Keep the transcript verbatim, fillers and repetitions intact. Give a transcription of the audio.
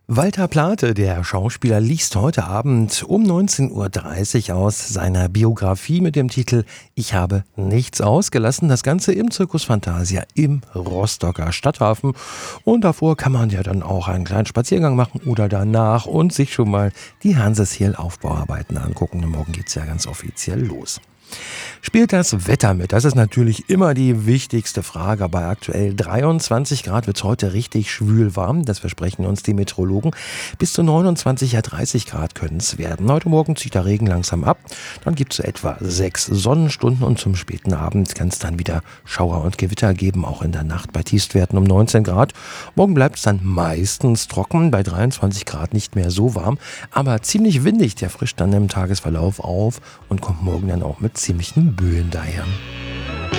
Walter Plate, der Schauspieler, liest heute Abend um neunzehn Uhr dreißig aus seiner Biografie mit dem Titel „Ich habe nichts ausgelassen". Das Ganze im Circus Fantasia im Rostocker Stadthafen. Und davor kann man ja dann auch einen kleinen Spaziergang machen oder danach und sich schon mal die Hanseshiel-Aufbauarbeiten angucken. Und morgen geht's ja ganz offiziell los. Spielt das Wetter mit? Das ist natürlich immer die wichtigste Frage. Bei aktuell dreiundzwanzig Grad wird es heute richtig schwül warm. Das versprechen uns die Meteorologen. Bis zu neunundzwanzig, ja dreißig Grad können es werden. Heute Morgen zieht der Regen langsam ab. Dann gibt es etwa sechs Sonnenstunden und zum späten Abend kann es dann wieder Schauer und Gewitter geben. Auch in der Nacht bei Tiefstwerten um neunzehn Grad. Morgen bleibt es dann meistens trocken. Bei dreiundzwanzig Grad nicht mehr so warm, aber ziemlich windig. Der frischt dann im Tagesverlauf auf und kommt morgen dann auch mit ziemlichen Böen daher.